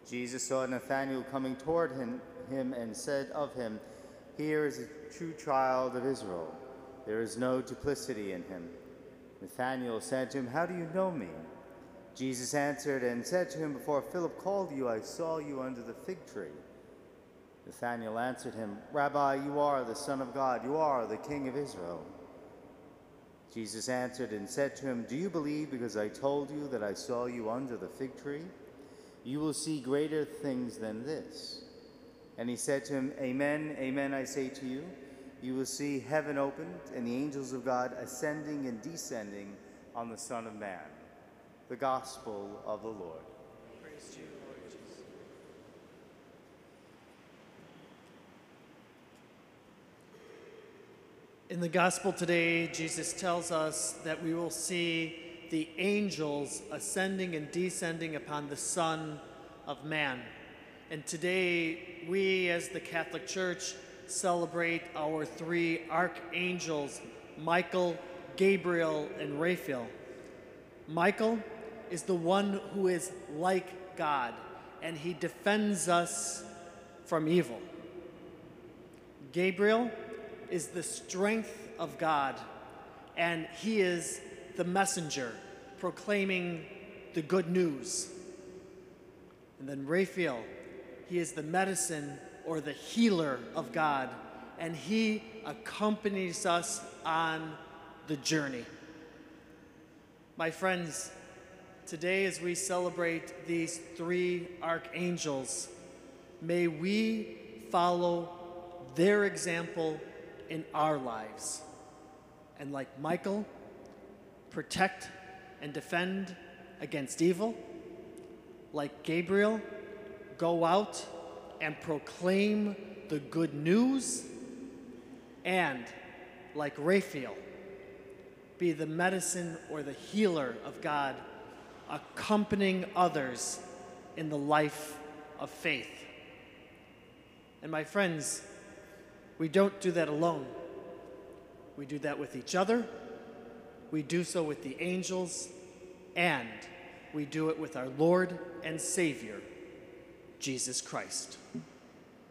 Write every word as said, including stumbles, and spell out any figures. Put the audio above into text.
Jesus saw Nathanael coming toward him, him and said of him, "Here is a true child of Israel. There is no duplicity in him." Nathanael said to him, "How do you know me?" Jesus answered and said to him, "Before Philip called you, I saw you under the fig tree." Nathanael answered him, "Rabbi, you are the Son of God. You are the King of Israel." Jesus answered and said to him, "Do you believe because I told you that I saw you under the fig tree? You will see greater things than this." And he said to him, "Amen, amen, I say to you, you will see heaven opened and the angels of God ascending and descending on the Son of Man." The Gospel of the Lord. Praise to you, Lord Jesus. In the Gospel today, Jesus tells us that we will see the angels ascending and descending upon the Son of Man. And today, we as the Catholic Church celebrate our three archangels, Michael, Gabriel, and Raphael. Michael is the one who is like God, and he defends us from evil. Gabriel is the strength of God, and he is the messenger proclaiming the good news. And then Raphael, he is the medicine or the healer of God, and he accompanies us on the journey. My friends, today as we celebrate these three archangels, may we follow their example in our lives. And like Michael, protect and defend against evil. Like Gabriel, go out and proclaim the good news. And like Raphael, be the medicine or the healer of God, accompanying others in the life of faith. And my friends, we don't do that alone. We do that with each other, we do so with the angels, and we do it with our Lord and Savior, Jesus Christ.